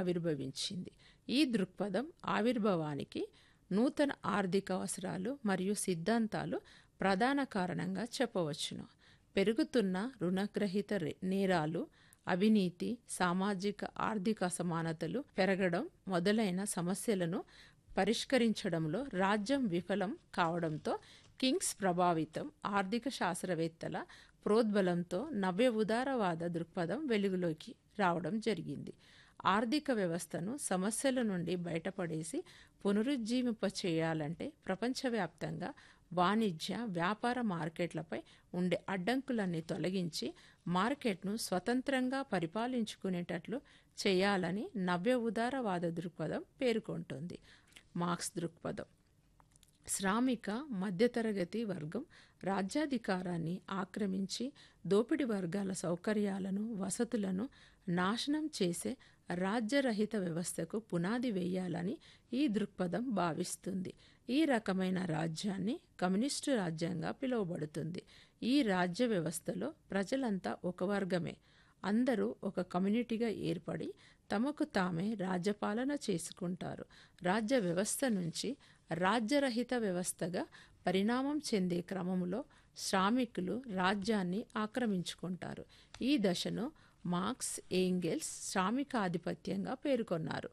ఆవిర్భవించింది. ఈ దృక్పథం ఆవిర్భావానికి నూతన ఆర్థిక అవసరాలు మరియు సిద్ధాంతాలు ప్రధాన కారణంగా చెప్పవచ్చును. పెరుగుతున్న రుణగ్రహీత నేరాలు, అవినీతి, సామాజిక ఆర్థిక అసమానతలు పెరగడం మొదలైన సమస్యలను పరిష్కరించడంలో రాజ్యం విఫలం కావడంతో కింగ్స్ ప్రభావితం ఆర్థిక శాస్త్రవేత్తల ప్రోద్బలంతో నవ్య ఉదారవాద దృక్పథం వెలుగులోకి రావడం జరిగింది. ఆర్థిక వ్యవస్థను సమస్యల నుండి బయటపడేసి పునరుజ్జీవింప చేయాలంటే ప్రపంచవ్యాప్తంగా వాణిజ్య వ్యాపార మార్కెట్లపై ఉండే అడ్డంకులన్నీ తొలగించి మార్కెట్ను స్వతంత్రంగా పరిపాలించుకునేటట్లు చేయాలని నవ్య ఉదారవాద దృక్పథం పేర్కొంటుంది. మార్క్స్ దృక్పథం శ్రామిక మధ్యతరగతి వర్గం రాజ్యాధికారాన్ని ఆక్రమించి దోపిడీ వర్గాల సౌకర్యాలను, వసతులను నాశనం చేసే రాజ్యరహిత వ్యవస్థకు పునాది వేయాలని ఈ దృక్పథం భావిస్తుంది. ఈ రకమైన రాజ్యాన్ని కమ్యూనిస్టు రాజ్యంగా పిలువబడుతుంది. ఈ రాజ్య వ్యవస్థలో ప్రజలంతా ఒక వర్గమే. అందరూ ఒక కమ్యూనిటీగా ఏర్పడి తమకు తామే రాజ్యపాలన చేసుకుంటారు. రాజ్య వ్యవస్థ నుంచి రాజ్యరహిత వ్యవస్థగా పరిణామం చెందే క్రమంలో శ్రామికులు రాజ్యాన్ని ఆక్రమించుకుంటారు. ఈ దశను మార్క్స్, ఏంగెల్స్ శ్రామికాధిపత్యంగా పేర్కొన్నారు.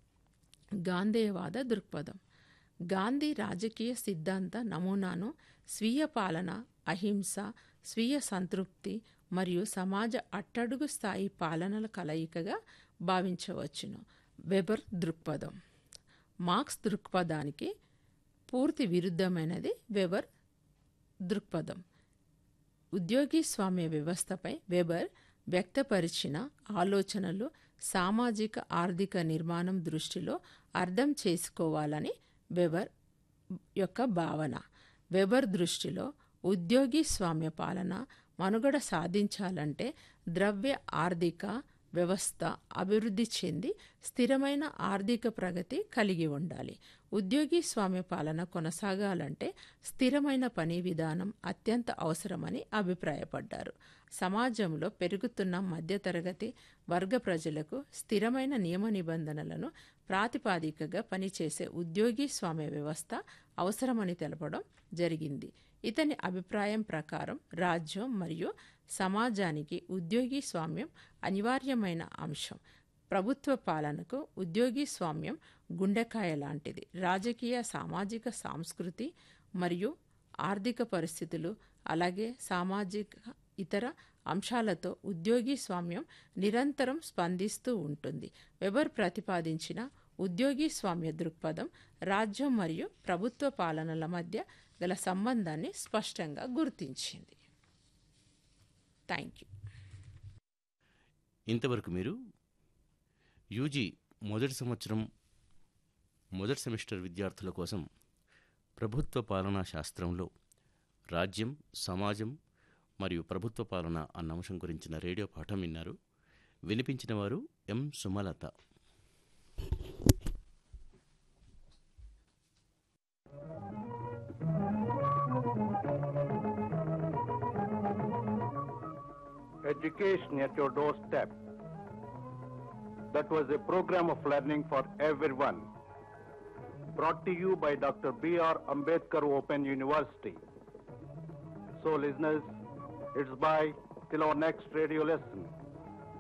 గాంధేయవాద దృక్పథం గాంధీ రాజకీయ సిద్ధాంత నమూనాను స్వీయ పాలన, అహింస, స్వీయ సంతృప్తి మరియు సమాజ అట్టడుగు స్థాయి పాలనల కలయికగా భావించవచ్చును. వెబర్ దృక్పథం మార్క్స్ దృక్పథానికి పూర్తి విరుద్ధమైనది వెబర్ దృక్పథం. ఉద్యోగి స్వామ్య వ్యవస్థపై వెబర్ వ్యక్తపరిచిన ఆలోచనలు సామాజిక ఆర్థిక నిర్మాణం దృష్టిలో అర్థం చేసుకోవాలని వెబర్ యొక్క భావన. వెబర్ దృష్టిలో ఉద్యోగి స్వామ్య పాలన మనుగడ సాధించాలంటే ద్రవ్య ఆర్థిక వ్యవస్థ అభివృద్ధి చెంది స్థిరమైన ఆర్థిక ప్రగతి కలిగి ఉండాలి. ఉద్యోగి స్వామ్య పాలన కొనసాగాలంటే స్థిరమైన పని విధానం అత్యంత అవసరమని అభిప్రాయపడ్డారు. సమాజంలో పెరుగుతున్న మధ్యతరగతి వర్గ ప్రజలకు స్థిరమైన నియమ నిబంధనలను ప్రాతిపాదికగా పనిచేసే ఉద్యోగి స్వామ్య వ్యవస్థ అవసరమని తెలపడం జరిగింది. ఇతని అభిప్రాయం ప్రకారం రాజ్యం మరియు సమాజానికి ఉద్యోగి స్వామ్యం అనివార్యమైన అంశం. ప్రభుత్వ పాలనకు ఉద్యోగి స్వామ్యం గుండెకాయ లాంటిది. రాజకీయ, సామాజిక, సాంస్కృతి మరియు ఆర్థిక పరిస్థితులు అలాగే సామాజిక ఇతర అంశాలతో ఉద్యోగి స్వామ్యం నిరంతరం స్పందిస్తూ ఉంటుంది. వెబర్ ప్రతిపాదించిన ఉద్యోగి స్వామ్య దృక్పథం రాజ్యం మరియు ప్రభుత్వ పాలనల మధ్య గల సంబంధాన్ని స్పష్టంగా గుర్తించింది. Thank you. ఇంతవరకు మీరు యూజీ మొదటి సంవత్సరం మొదటి సెమిస్టర్ విద్యార్థుల కోసం ప్రభుత్వ పాలనా శాస్త్రంలో రాజ్యం, సమాజం మరియు ప్రభుత్వ పాలన అన్న అంశం గురించిన రేడియో పాఠం విన్నారు. వినిపించిన వారు ఎం Sumalatha. Education at your doorstep. That was a program of learning for everyone. Brought to you by Dr. B.R. Ambedkar Open University. So listeners, it's bye till our next radio lesson.